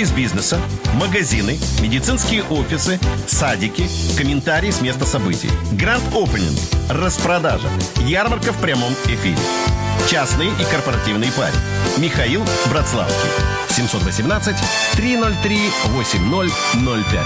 из бизнеса, магазины, медицинские офисы, садики, комментарии с места событий. Grand Opening. Распродажа. Ярмарка в прямом эфире. Частные и корпоративные пари. Михаил Братславский. 718-303-8005.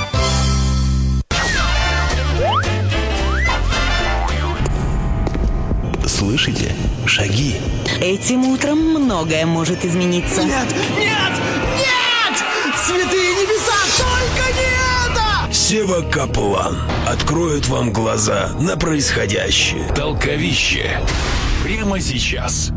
Слышите? Шаги. Этим утром многое может измениться. Нет! Нет! Нет! Святые небеса, только не это! Сева Каплан откроет вам глаза на происходящее. Толковище. Прямо сейчас.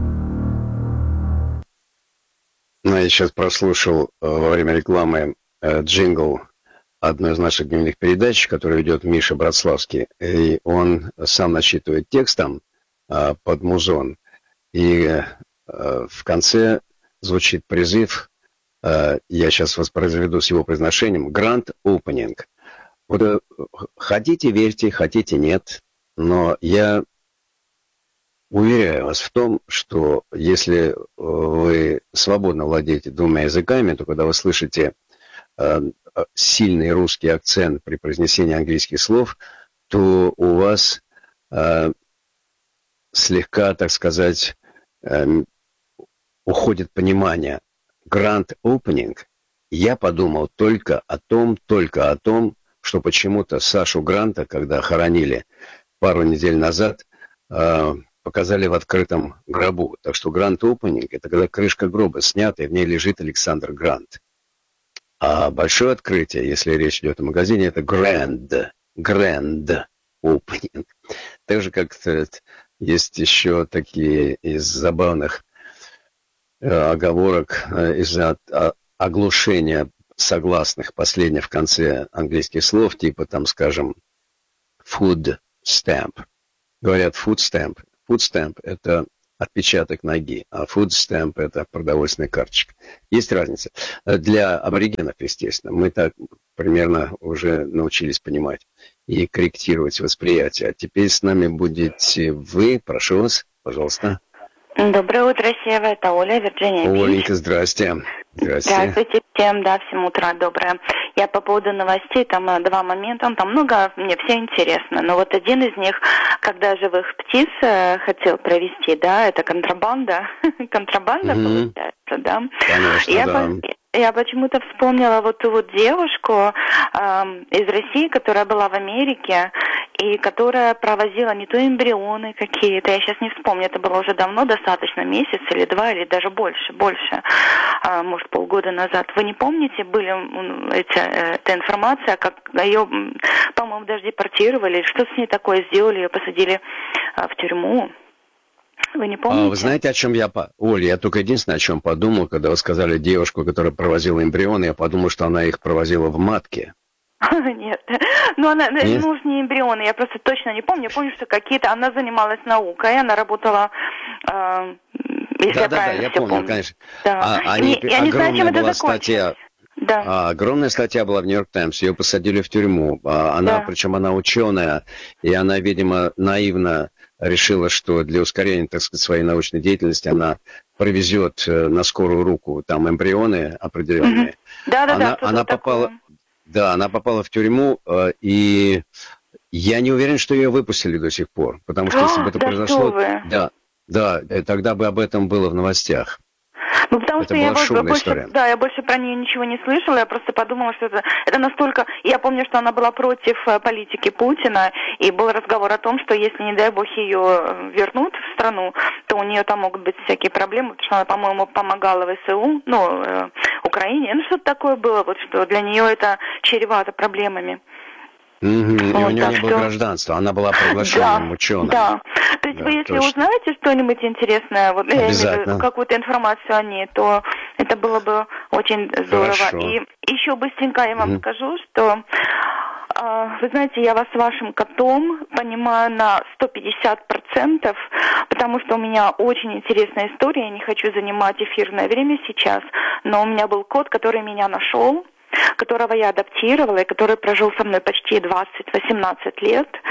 Я сейчас прослушал во время рекламы джингл одной из наших дневных передач, которую ведет Миша Братславский. И он сам начитывает текст там под музон. И в конце звучит призыв, я сейчас воспроизведу с его произношением, Grand Opening. Вот, хотите верьте, хотите нет, но я уверяю вас в том, что если вы свободно владеете двумя языками, то когда вы слышите сильный русский акцент при произнесении английских слов, то у вас слегка, так сказать, уходит понимание. Grand Opening. Я подумал только о том, что почему-то Сашу Гранта, когда хоронили пару недель назад, показали в открытом гробу. Так что Grand Opening – это когда крышка гроба снята, и в ней лежит Александр Грант. А большое открытие, если речь идет о магазине, это Grand Opening. Так же, как есть еще такие из забавных оговорок, из-за оглушения согласных, последних в конце английских слов, типа там, скажем, food stamp. Говорят food stamp. Food stamp – это отпечаток ноги, а food stamp – это продовольственная карточка. Есть разница. Для аборигенов, естественно, мы так примерно уже научились понимать и корректировать восприятие. А теперь с нами будете вы. Прошу вас, пожалуйста. Доброе утро, Сева. Это Оля, Вирджиния. Оленька, здрасте. Здравствуйте всем, да, всем утро доброе. Я по поводу новостей, там два момента, там много, мне все интересно, но вот один из них, когда живых птиц хотел провести, да, это контрабанда, получается, да. Конечно, Я почему-то вспомнила вот ту вот девушку из России, которая была в Америке, и которая провозила не то эмбрионы какие-то, я сейчас не вспомню, это было уже давно, достаточно, месяц или два, или даже больше, может, полгода назад. Вы не помните, были эта информация, как ее, по-моему, даже депортировали, что с ней такое сделали, ее посадили в тюрьму? Вы не помните? Вы знаете, о чем Оля, я только единственное, о чем подумал, когда вы сказали девушку, которая провозила эмбрионы, я подумал, что она их провозила в матке. Нет, она, может, не эмбрионы, я просто точно не помню. Я помню, что она занималась наукой, она работала, если я правильно все помню. Конечно. Да. Я не знаю, чем это закончилось. Да. Огромная статья была в Нью-Йорк Таймс, ее посадили в тюрьму. Причем она ученая, и она, видимо, наивно решила, что для ускорения, так сказать, своей научной деятельности она провезет на скорую руку там эмбрионы определенные. Она попала в тюрьму, и я не уверен, что ее выпустили до сих пор, потому что если бы это произошло, тогда бы об этом было в новостях. Потому что я больше про нее ничего не слышала, я просто подумала, что это настолько... Я помню, что она была против политики Путина, и был разговор о том, что если, не дай бог, ее вернут в страну, то у нее там могут быть всякие проблемы, потому что она, по-моему, помогала ВСУ, Украине, что-то такое было, вот что для нее это чревато проблемами. И у нее не было гражданства, она была приглашенным ученым. Да. То есть вы, если узнаете что-нибудь интересное, какую-то информацию о ней, то это было бы очень здорово. Хорошо. И еще быстренько я вам скажу, что вы знаете, я вас с вашим котом понимаю на 150%, потому что у меня очень интересная история, я не хочу занимать эфирное время сейчас, но у меня был кот, который меня нашел, которого я адаптировала и который прожил со мной почти 18 лет.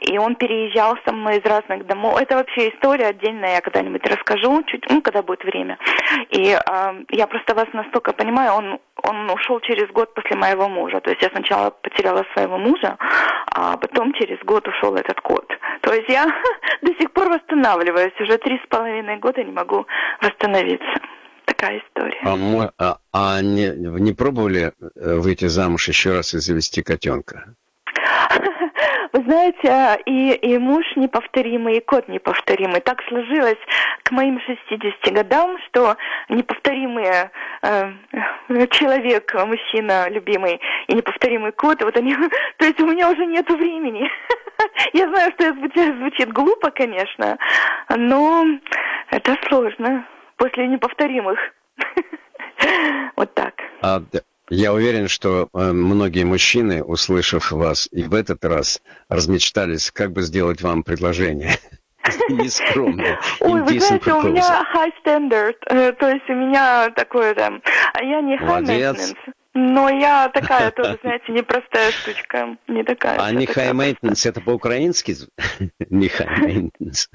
и он переезжал со мной из разных домов. Это вообще история отдельная, я когда-нибудь расскажу, когда будет время. И я просто вас настолько понимаю, он ушел через год после моего мужа. То есть я сначала потеряла своего мужа, а потом через год ушел этот кот. То есть я до сих пор восстанавливаюсь. Уже 3,5 года не могу восстановиться. Такая история. Не пробовали выйти замуж еще раз и завести котенка? Вы знаете, и муж неповторимый, и кот неповторимый. Так сложилось к моим 60 годам, что неповторимый человек, мужчина любимый, и неповторимый кот, вот они... То есть у меня уже нет времени. Я знаю, что это звучит глупо, конечно, но это сложно после неповторимых. Вот так. Я уверен, что многие мужчины, услышав вас, и в этот раз размечтались, как бы сделать вам предложение. Нескромное. Ой, вы знаете, у меня high standard, то есть у меня такое там... Я не high maintenance, но я такая тоже, знаете, непростая штучка. Не такая. А не high maintenance, это по-украински? Не high maintenance.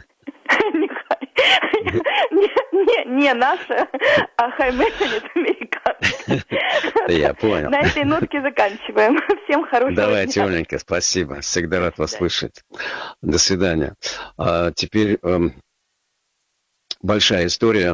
Не наша, а high maintenance американский. Я понял. На этой нотке заканчиваем. Всем хорошего дня. Давайте, Оленька, спасибо. Всегда рад вас слышать. До свидания. Теперь большая история.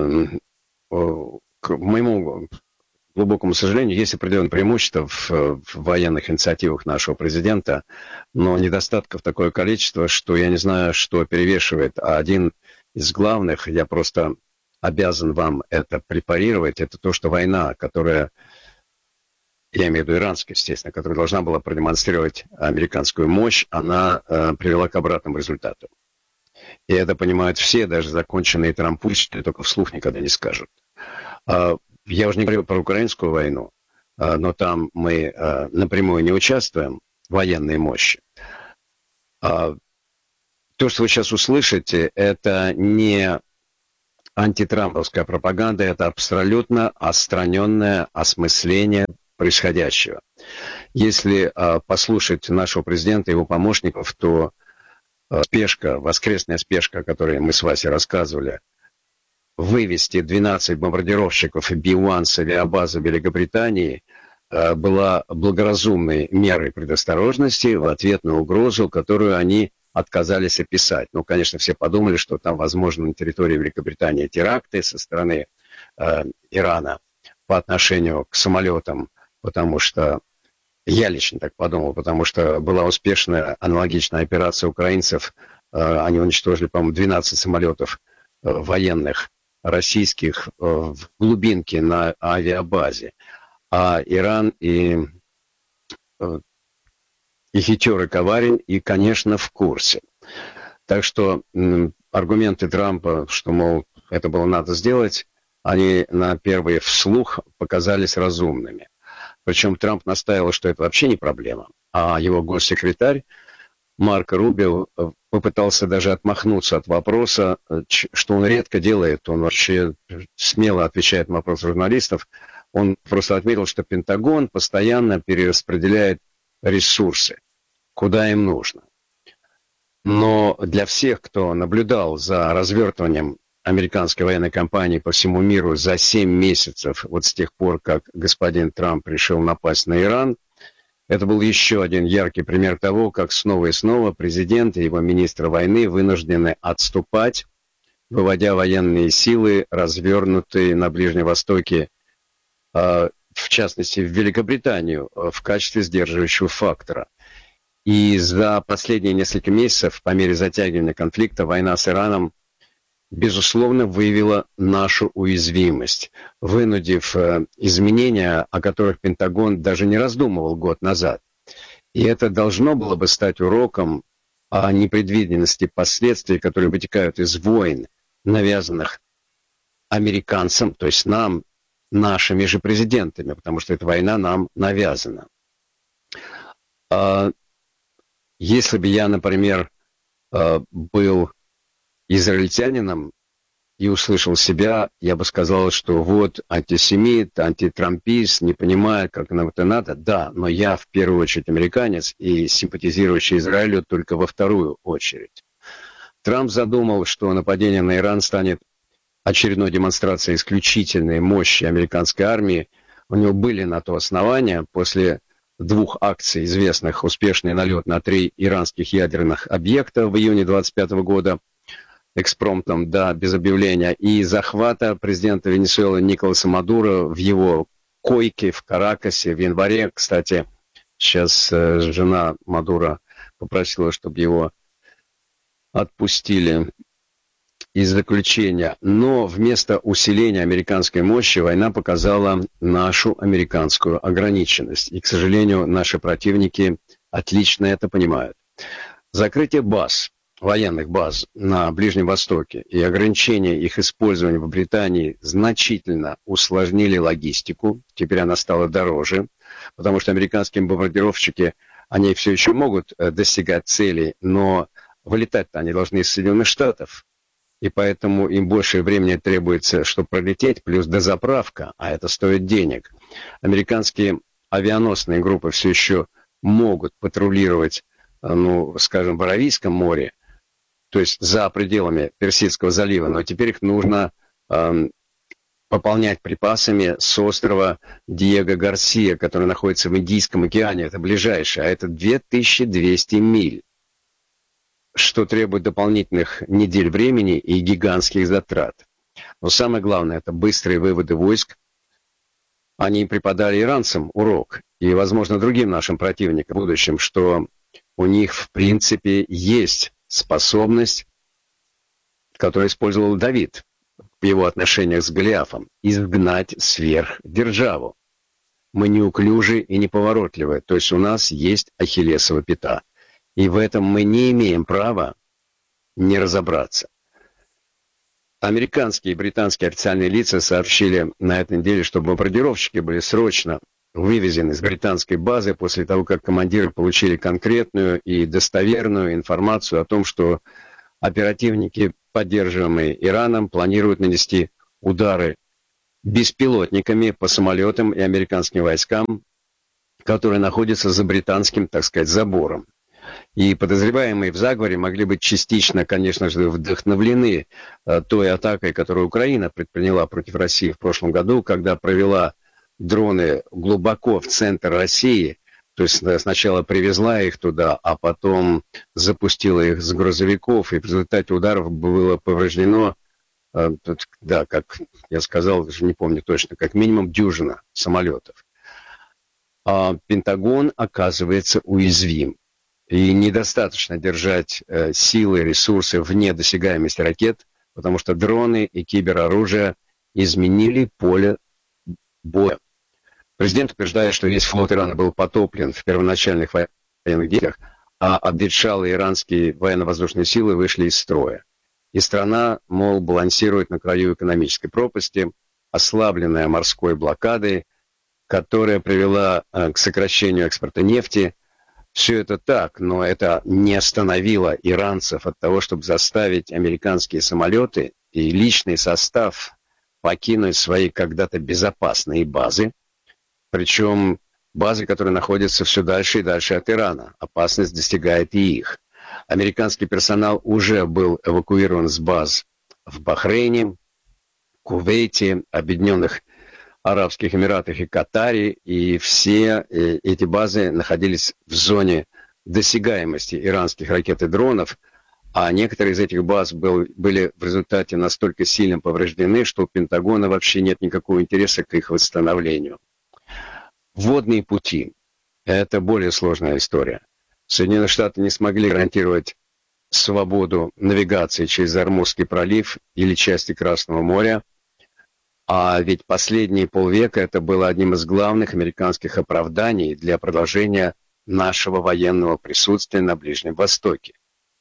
К моему глубокому сожалению, есть определенные преимущества в военных инициативах нашего президента, но недостатков такое количество, что я не знаю, что перевешивает. А один из главных, я просто обязан вам это препарировать, это то, что война, которая, я имею в виду иранская, естественно, которая должна была продемонстрировать американскую мощь, она привела к обратному результату. И это понимают все, даже законченные трампульщики, только вслух никогда не скажут. Я уже не говорю про украинскую войну, но там мы напрямую не участвуем в военной мощи. То, что вы сейчас услышите, это не антитрамповская пропаганда, это абсолютно отстраненное осмысление происходящего. Если послушать нашего президента и его помощников, то спешка, воскресная спешка, о которой мы с Васей рассказывали, вывести 12 бомбардировщиков B-1 с авиабазы Великобритании была благоразумной мерой предосторожности в ответ на угрозу, которую они отказались описать. Ну, конечно, все подумали, что там, возможно, на территории Великобритании теракты со стороны Ирана по отношению к самолетам, потому что, я лично так подумал, потому что была успешная аналогичная операция украинцев, они уничтожили, по-моему, 12 самолетов военных российских в глубинке на авиабазе. А Иран и хитер, и коварен, и, конечно, в курсе. Так что аргументы Трампа, что, мол, это было надо сделать, они на первый вслух показались разумными. Причем Трамп настаивал, что это вообще не проблема. А его госсекретарь Марко Рубио попытался даже отмахнуться от вопроса, что он редко делает. Он вообще смело отвечает на вопросы журналистов. Он просто отметил, что Пентагон постоянно перераспределяет ресурсы, куда им нужно. Но для всех, кто наблюдал за развертыванием американской военной кампании по всему миру за 7 месяцев, вот с тех пор, как господин Трамп решил напасть на Иран, это был еще один яркий пример того, как снова и снова президент и его министр войны вынуждены отступать, выводя военные силы, развернутые на Ближнем Востоке, в частности, в Великобританию, в качестве сдерживающего фактора. И за последние несколько месяцев, по мере затягивания конфликта, война с Ираном, безусловно, выявила нашу уязвимость, вынудив изменения, о которых Пентагон даже не раздумывал год назад. И это должно было бы стать уроком о непредвиденности последствий, которые вытекают из войн, навязанных американцам, то есть нам, нашими же президентами, потому что эта война нам навязана. Если бы я, например, был израильтянином, и услышал себя, я бы сказал, что вот антисемит, антитрампист, не понимает, как нам это надо. Да, но я в первую очередь американец и симпатизирующий Израилю только во вторую очередь. Трамп задумал, что нападение на Иран станет очередной демонстрацией исключительной мощи американской армии. У него были на то основания. После 2 акций известных, успешный налет на 3 иранских ядерных объекта в июне 25 года, экспромтом, да, без объявления, и захвата президента Венесуэлы Николаса Мадуро в его койке в Каракасе в январе. Кстати, сейчас жена Мадуро попросила, чтобы его отпустили из заключения. Но вместо усиления американской мощи война показала нашу американскую ограниченность. И, к сожалению, наши противники отлично это понимают. Закрытие баз, военных баз на Ближнем Востоке и ограничение их использования в Британии значительно усложнили логистику. Теперь она стала дороже, потому что американские бомбардировщики, они все еще могут достигать целей, но вылетать-то они должны из Соединенных Штатов. И поэтому им больше времени требуется, чтобы пролететь, плюс дозаправка, а это стоит денег. Американские авианосные группы все еще могут патрулировать, скажем, в Аравийском море, то есть за пределами Персидского залива, но теперь их нужно пополнять припасами с острова Диего Гарсия, который находится в Индийском океане, это ближайшее, а это 2200 миль, что требует дополнительных недель времени и гигантских затрат. Но самое главное, это быстрые выводы войск. Они преподали иранцам урок, и, возможно, другим нашим противникам в будущем, что у них, в принципе, есть способность, которую использовал Давид в его отношениях с Голиафом, изгнать сверхдержаву. Мы неуклюжи и неповоротливы, то есть у нас есть ахиллесова пята. И в этом мы не имеем права не разобраться. Американские и британские официальные лица сообщили на этой неделе, что бомбардировщики были срочно вывезены с британской базы после того, как командиры получили конкретную и достоверную информацию о том, что оперативники, поддерживаемые Ираном, планируют нанести удары беспилотниками по самолетам и американским войскам, которые находятся за британским, так сказать, забором. И подозреваемые в заговоре могли быть частично, конечно же, вдохновлены той атакой, которую Украина предприняла против России в прошлом году, когда провела дроны глубоко в центр России, то есть сначала привезла их туда, а потом запустила их с грузовиков, и в результате ударов было повреждено, да, как я сказал, даже не помню точно, как минимум дюжина самолетов. А Пентагон оказывается уязвим. И недостаточно держать силы, ресурсы вне досягаемости ракет, потому что дроны и кибероружие изменили поле боя. Президент утверждает, что весь флот Ирана был потоплен в первоначальных военных действиях, а обветшалые иранские военно-воздушные силы вышли из строя. И страна, мол, балансирует на краю экономической пропасти, ослабленная морской блокадой, которая привела к сокращению экспорта нефти. Все это так, но это не остановило иранцев от того, чтобы заставить американские самолеты и личный состав покинуть свои когда-то безопасные базы, причем базы, которые находятся все дальше и дальше от Ирана. Опасность достигает и их. Американский персонал уже был эвакуирован с баз в Бахрейне, Кувейте, Объединенных Арабских Эмиратах и Катаре, и все эти базы находились в зоне досягаемости иранских ракет и дронов, а некоторые из этих баз были в результате настолько сильно повреждены, что у Пентагона вообще нет никакого интереса к их восстановлению. Водные пути – это более сложная история. Соединенные Штаты не смогли гарантировать свободу навигации через Ормузский пролив или части Красного моря, а ведь последние полвека это было одним из главных американских оправданий для продолжения нашего военного присутствия на Ближнем Востоке.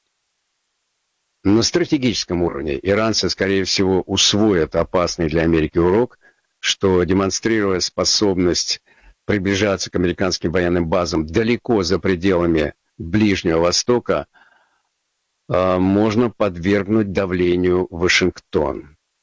На стратегическом уровне иранцы, скорее всего, усвоят опасный для Америки урок, что, демонстрируя способность приближаться к американским военным базам далеко за пределами Ближнего Востока, можно подвергнуть давлению Вашингтон.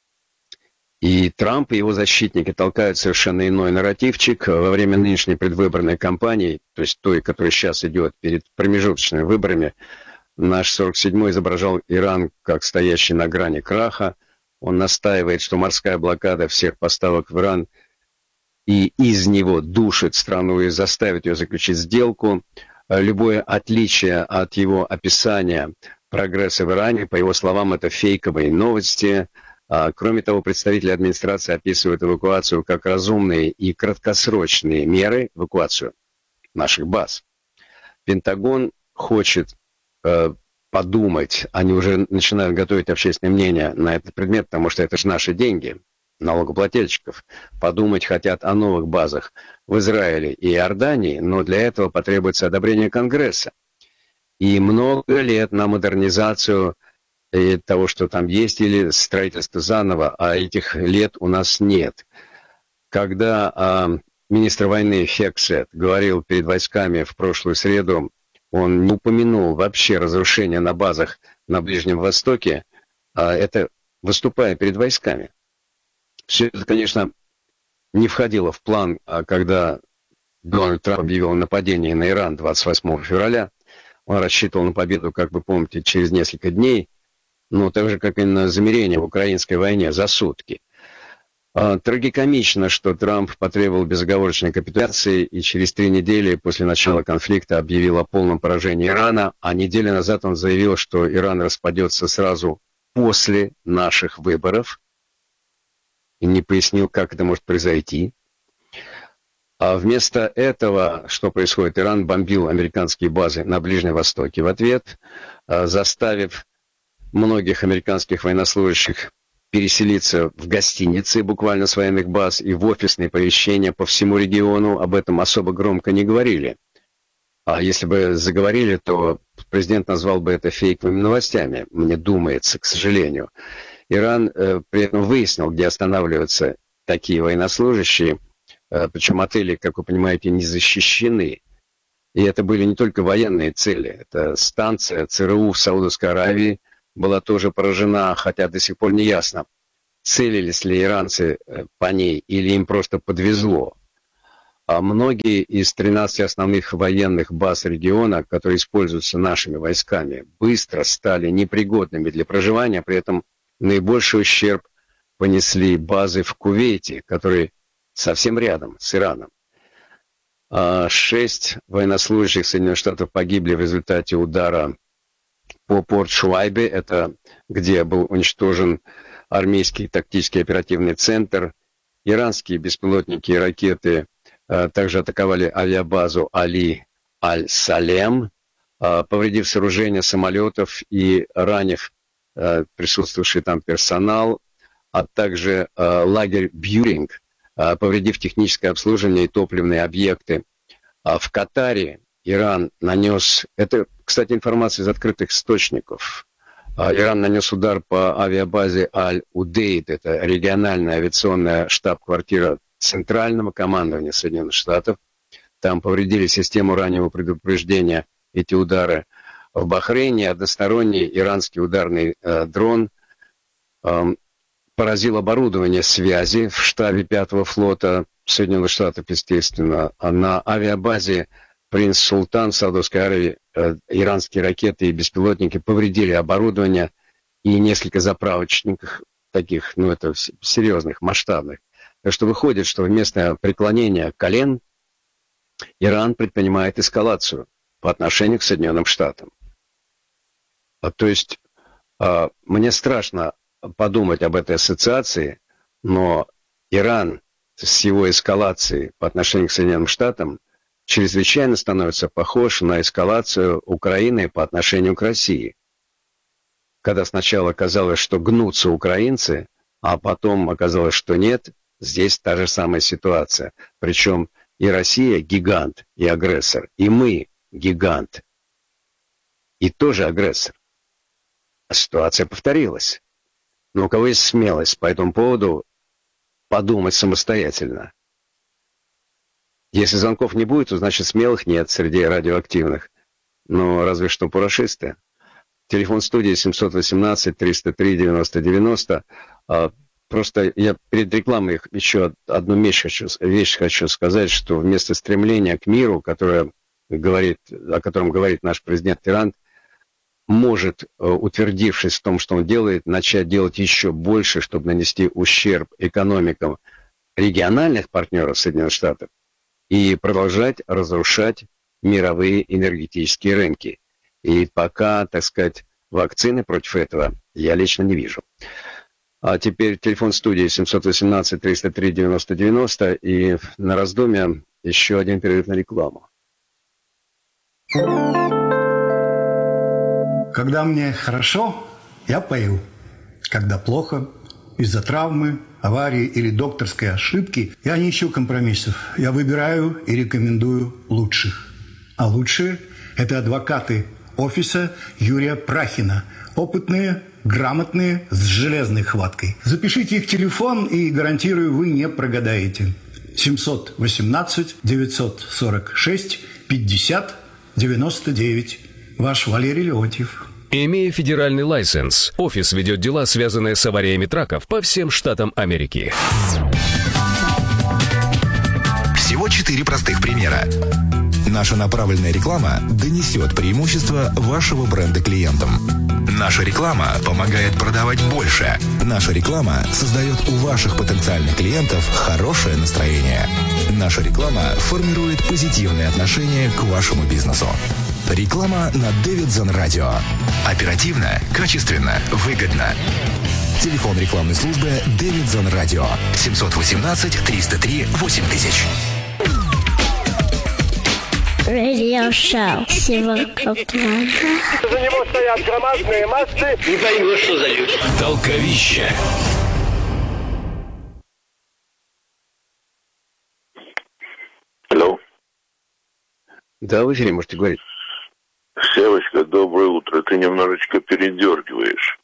И Трамп и его защитники толкают совершенно иной нарративчик. Во время нынешней предвыборной кампании, то есть той, которая сейчас идет перед промежуточными выборами, наш 47-й изображал Иран как стоящий на грани краха. Он настаивает, что морская блокада всех поставок в Иран и из него душит страну и заставит ее заключить сделку. Любое отличие от его описания прогресса в Иране, по его словам, это фейковые новости. Кроме того, представители администрации описывают эвакуацию как разумные и краткосрочные меры, эвакуацию наших баз. Пентагон хочет подумать, они уже начинают готовить общественное мнение на этот предмет, потому что это же наши деньги, налогоплательщиков. Подумать хотят о новых базах в Израиле и Иордании, но для этого потребуется одобрение Конгресса. И много лет на модернизацию того, что там есть, или строительство заново, а этих лет у нас нет. Когда министр войны Хексет говорил перед войсками в прошлую среду, он не упомянул вообще разрушения на базах на Ближнем Востоке, это выступая перед войсками. Все это, конечно, не входило в план, когда Дональд Трамп объявил нападение на Иран 28 февраля. Он рассчитывал на победу, как вы помните, через несколько дней, но так же, как и на замерение в украинской войне за сутки. Трагикомично, что Трамп потребовал безоговорочной капитуляции и через 3 недели после начала конфликта объявил о полном поражении Ирана, а неделю назад он заявил, что Иран распадется сразу после наших выборов, и не пояснил, как это может произойти. А вместо этого, что происходит, Иран бомбил американские базы на Ближнем Востоке в ответ, заставив многих американских военнослужащих переселиться в гостиницы буквально с военных баз и в офисные помещения по всему региону. Об этом особо громко не говорили. А если бы заговорили, то президент назвал бы это фейковыми новостями, мне думается, к сожалению. Иран при этом выяснил, где останавливаются такие военнослужащие, причем отели, как вы понимаете, не защищены. И это были не только военные цели. Это станция ЦРУ в Саудовской Аравии была тоже поражена, хотя до сих пор не ясно, целились ли иранцы по ней или им просто подвезло. А многие из 13 основных военных баз региона, которые используются нашими войсками, быстро стали непригодными для проживания, при этом наибольший ущерб понесли базы в Кувейте, которые совсем рядом с Ираном. 6 военнослужащих Соединенных Штатов погибли в результате удара по Порт-Шуайбе, это где был уничтожен армейский тактический оперативный центр. Иранские беспилотники и ракеты также атаковали авиабазу Али Аль-Салем, повредив сооружение самолетов и ранив присутствующий там персонал, а также лагерь Бьюринг, повредив техническое обслуживание и топливные объекты. В Катаре Иран нанес, это, кстати, информация из открытых источников, Иран нанес удар по авиабазе Аль-Удейд, это региональная авиационная штаб-квартира Центрального командования Соединенных Штатов. Там повредили систему раннего предупреждения эти удары. В Бахрейне односторонний иранский ударный дрон поразил оборудование связи в штабе 5-го флота Соединенных Штатов, естественно. На авиабазе Принц Султан в Саудовской Аравии иранские ракеты и беспилотники повредили оборудование и несколько заправочников таких, это серьезных, масштабных. Так что выходит, что вместо преклонения колен Иран предпринимает эскалацию по отношению к Соединенным Штатам. То есть мне страшно подумать об этой ассоциации, но Иран с его эскалацией по отношению к Соединенным Штатам чрезвычайно становится похож на эскалацию Украины по отношению к России. Когда сначала казалось, что гнутся украинцы, а потом оказалось, что нет, здесь та же самая ситуация. Причем и Россия гигант, и агрессор, и мы гигант, и тоже агрессор. А ситуация повторилась. Но у кого есть смелость по этому поводу подумать самостоятельно? Если звонков не будет, то значит смелых нет среди радиоактивных. Но разве что пурашисты. Телефон студии 718-303-90-90. просто я перед рекламой еще одну вещь хочу сказать, что вместо стремления к миру, о котором говорит наш президент Тиран, может, утвердившись в том, что он делает, начать делать еще больше, чтобы нанести ущерб экономикам региональных партнеров Соединенных Штатов и продолжать разрушать мировые энергетические рынки. И пока, так сказать, вакцины против этого я лично не вижу. А теперь телефон студии 718-303-90-90, и на раздумье еще один перерыв на рекламу. Когда мне хорошо, я пою. Когда плохо, из-за травмы, аварии или докторской ошибки, я не ищу компромиссов. Я выбираю и рекомендую лучших. А лучшие – это адвокаты офиса Юрия Прахина. Опытные, грамотные, с железной хваткой. Запишите их телефон, и, гарантирую, вы не прогадаете. 718-946-50-99. Ваш Валерий Леонтьев. Имея федеральный лайсенс, офис ведет дела, связанные с авариями траков по всем штатам Америки. Всего 4 простых примера. Наша направленная реклама донесет преимущество вашего бренда клиентам. Наша реклама помогает продавать больше. Наша реклама создает у ваших потенциальных клиентов хорошее настроение. Наша реклама формирует позитивные отношения к вашему бизнесу. Реклама на Davidson Radio. Оперативно, качественно, выгодно. Телефон рекламной службы Davidson Radio 718-303-8000. Радиошоу Сиваков. За него стоят громадные массы. Не поймешь, что за люди. Толковище. Алло. Да, в эфире можете говорить. Севочка, доброе утро. Ты немножечко передергиваешь.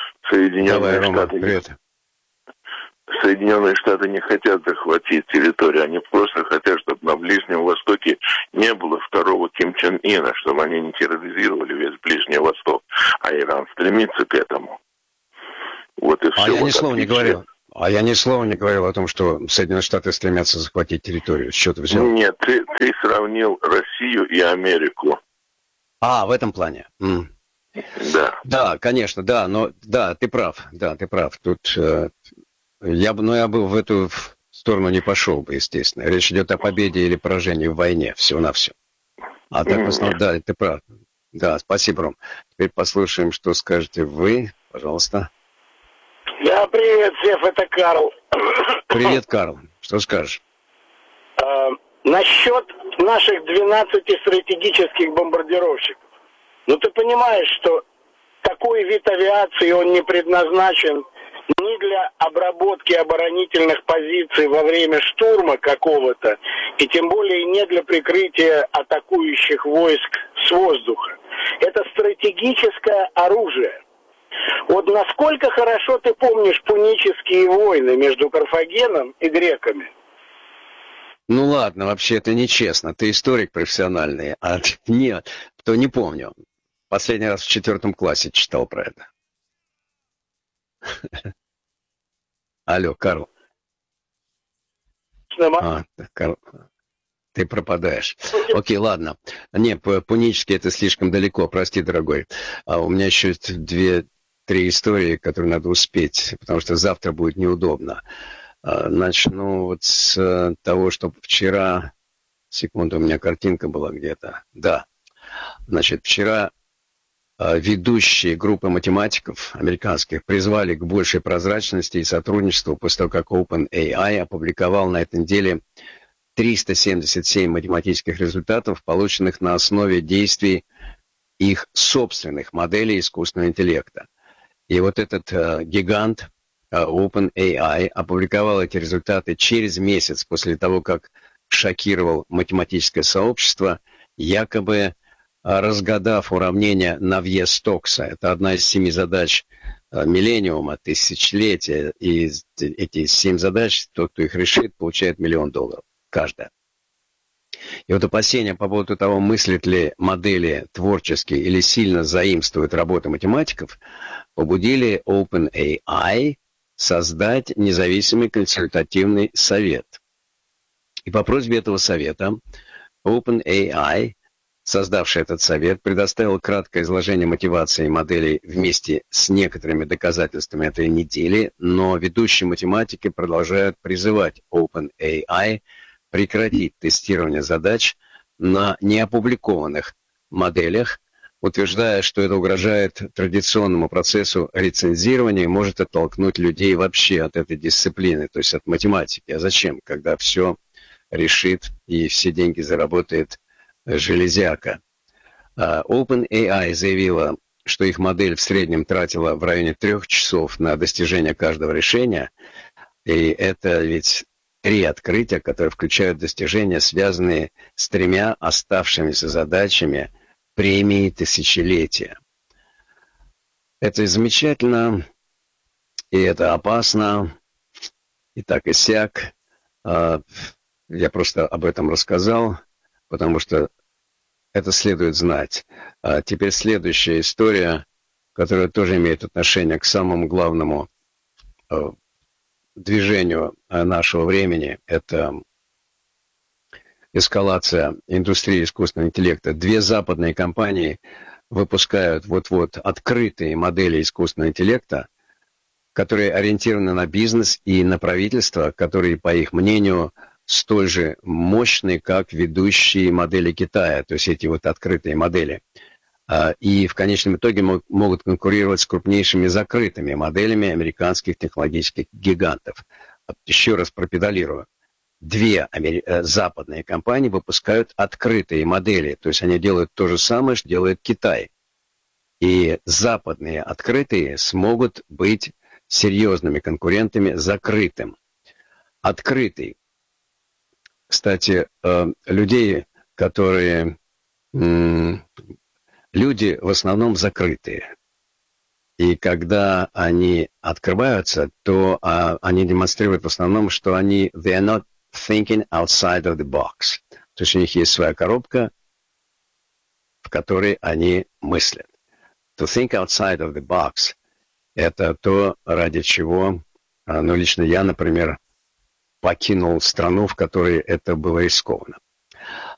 Соединенные Штаты не хотят захватить территорию. Они просто хотят, чтобы на Ближнем Востоке не было второго Ким Чен Ына, чтобы они не терроризировали весь Ближний Восток. А Иран стремится к этому. Вот и все. Я ни слова не говорил. Я ни слова не говорил о том, что Соединенные Штаты стремятся захватить территорию. С чего ты взял? Нет, ты сравнил Россию и Америку. В этом плане. Да. Да, конечно, да, но да, ты прав. Тут я бы в эту сторону не пошел бы, естественно. Речь идет о победе или поражении в войне, всего-навсего. А так в основном, да, ты прав. Да, спасибо, Ром. Теперь послушаем, что скажете вы, пожалуйста. Да, привет, Сев, это Карл. Привет, Карл. Что скажешь? Насчет наших 12 стратегических бомбардировщиков. Ты понимаешь, что такой вид авиации, он не предназначен ни для обработки оборонительных позиций во время штурма какого-то, и тем более не для прикрытия атакующих войск с воздуха. Это стратегическое оружие. Вот насколько хорошо ты помнишь пунические войны между Карфагеном и греками? Ну ладно, вообще это нечестно. Ты историк профессиональный, а нет, то не помню. Последний раз в 4 классе читал про это. Алло, Карл. Карл, ты пропадаешь. Окей, ладно. Не, пунически это слишком далеко, прости, дорогой. У меня еще 2-3 истории, которые надо успеть, потому что завтра будет неудобно. Начну вот с того, что вчера... Секунду, у меня картинка была где-то. Да. Значит, вчера ведущие группы математиков американских призвали к большей прозрачности и сотрудничеству после того, как OpenAI опубликовал на этой неделе 377 математических результатов, полученных на основе действий их собственных моделей искусственного интеллекта. И вот этот гигант OpenAI опубликовал эти результаты через месяц после того, как шокировал математическое сообщество, якобы разгадав уравнение Навье-Стокса. Это одна из 7 задач миллениума, тысячелетия. И эти 7 задач, тот, кто их решит, получает $1 миллион каждая. И вот опасения по поводу того, мыслят ли модели творчески или сильно заимствуют работы математиков, побудили OpenAI создать независимый консультативный совет. И по просьбе этого совета OpenAI, создавший этот совет, предоставил краткое изложение мотивации моделей вместе с некоторыми доказательствами этой недели, но ведущие математики продолжают призывать OpenAI прекратить тестирование задач на неопубликованных моделях, утверждая, что это угрожает традиционному процессу рецензирования и может оттолкнуть людей вообще от этой дисциплины, то есть от математики. А зачем, когда все решит и все деньги заработает железяка? OpenAI заявила, что их модель в среднем тратила в районе 3 часов на достижение каждого решения, и это ведь 3 открытия, которые включают достижения, связанные с 3 оставшимися задачами премии тысячелетия. Это замечательно, и это опасно, и так и сяк. Я просто об этом рассказал, потому что это следует знать. Теперь следующая история, которая тоже имеет отношение к самому главному движению нашего времени, это эскалация индустрии искусственного интеллекта. 2 западные компании выпускают вот-вот открытые модели искусственного интеллекта, которые ориентированы на бизнес и на правительство, которые, по их мнению, столь же мощные, как ведущие модели Китая, то есть эти вот открытые модели. И в конечном итоге могут конкурировать с крупнейшими закрытыми моделями американских технологических гигантов. Еще раз пропедалирую. 2 западные компании выпускают открытые модели, то есть они делают то же самое, что делает Китай. И западные открытые смогут быть серьезными конкурентами закрытым. Открытый. Кстати, люди в основном закрытые. И когда они открываются, то они демонстрируют в основном, что они they are not thinking outside of the box. То есть у них есть своя коробка, в которой они мыслят. To think outside of the box – это то, ради чего, лично я, например, покинул страну, в которой это было рискованно.